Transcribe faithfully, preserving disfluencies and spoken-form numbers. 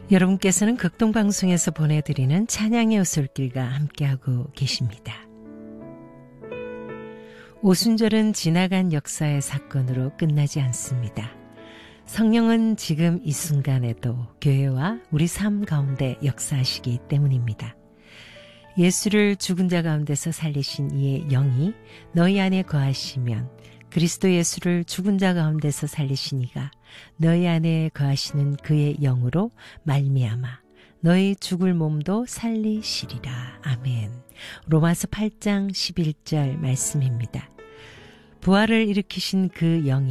여러분께서는 극동방송에서 보내드리는 찬양의 오솔길과 함께하고 계십니다. 오순절은 지나간 역사의 사건으로 끝나지 않습니다. 성령은 지금 이 순간에도 교회와 우리 삶 가운데 역사하시기 때문입니다. 예수를 죽은 자 가운데서 살리신 이의 영이 너희 안에 거하시면 그리스도 예수를 죽은 자 가운데서 살리신 이가 너희 안에 거하시는 그의 영으로 말미암아 너희 죽을 몸도 살리시리라. 아멘. 로마서 팔 장 십일 절 말씀입니다. 부활을 일으키신 그 영이